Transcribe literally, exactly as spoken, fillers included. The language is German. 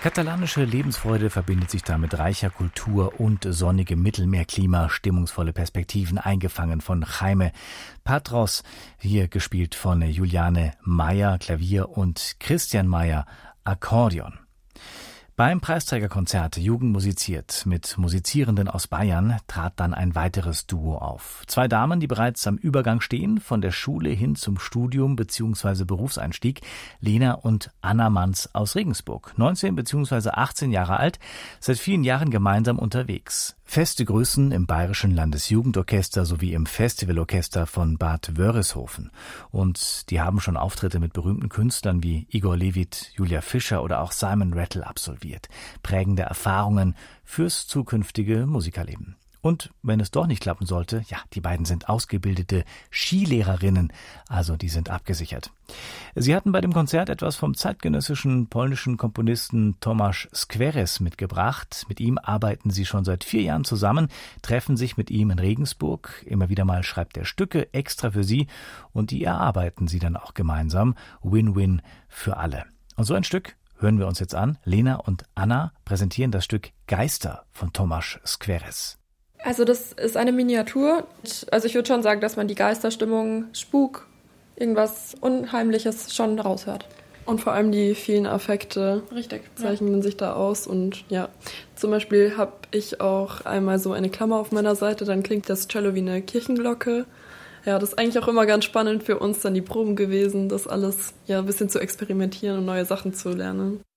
Katalanische Lebensfreude verbindet sich da mit reicher Kultur und sonnigem Mittelmeerklima, stimmungsvolle Perspektiven eingefangen von Jaime Patros, hier gespielt von Juliane Meyer, Klavier, und Christian Meyer, Akkordeon. Beim Preisträgerkonzert Jugend musiziert mit Musizierenden aus Bayern trat dann ein weiteres Duo auf. Zwei Damen, die bereits am Übergang stehen, von der Schule hin zum Studium bzw. Berufseinstieg, Lena und Anna Manz aus Regensburg, neunzehn bzw. achtzehn Jahre alt, seit vielen Jahren gemeinsam unterwegs. Feste Größen im Bayerischen Landesjugendorchester sowie im Festivalorchester von Bad Wörishofen. Und die haben schon Auftritte mit berühmten Künstlern wie Igor Levit, Julia Fischer oder auch Simon Rattle absolviert. Prägende Erfahrungen fürs zukünftige Musikerleben. Und wenn es doch nicht klappen sollte, ja, die beiden sind ausgebildete Skilehrerinnen, also die sind abgesichert. Sie hatten bei dem Konzert etwas vom zeitgenössischen polnischen Komponisten Tomasz Skweres mitgebracht. Mit ihm arbeiten sie schon seit vier Jahren zusammen, treffen sich mit ihm in Regensburg. Immer wieder mal schreibt er Stücke extra für sie und die erarbeiten sie dann auch gemeinsam. Win-win für alle. Und so ein Stück hören wir uns jetzt an. Lena und Anna präsentieren das Stück Geister von Tomasz Skweres. Also das ist eine Miniatur. Also ich würde schon sagen, dass man die Geisterstimmung, Spuk, irgendwas Unheimliches schon raushört. Und vor allem die vielen Affekte Richtig, zeichnen ja. sich da aus. Und ja, zum Beispiel habe ich auch einmal so eine Klammer auf meiner Seite, dann klingt das Cello wie eine Kirchenglocke. Ja, das ist eigentlich auch immer ganz spannend für uns dann die Proben gewesen, das alles ja ein bisschen zu experimentieren und neue Sachen zu lernen.